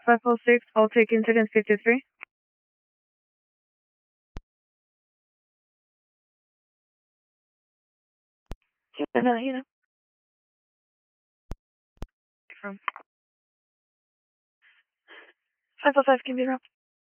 506, I'll take incident 53. From 505 can be dropped.